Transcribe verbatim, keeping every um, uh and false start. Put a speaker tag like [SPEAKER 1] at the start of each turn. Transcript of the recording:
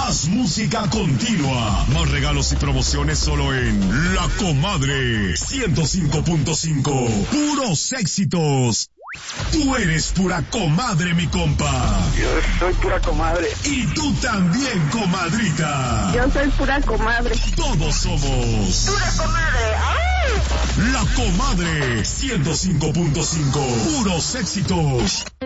[SPEAKER 1] Más música continua. Más regalos y promociones solo en La Comadre. ciento cinco punto cinco. Puros éxitos. Tú eres pura comadre, mi compa.
[SPEAKER 2] Yo soy pura comadre.
[SPEAKER 1] Y tú también, comadrita.
[SPEAKER 3] Yo soy pura comadre.
[SPEAKER 1] Todos somos
[SPEAKER 3] Pura comadre. ¡Ay!
[SPEAKER 1] La Comadre. ciento cinco punto cinco. Puros éxitos.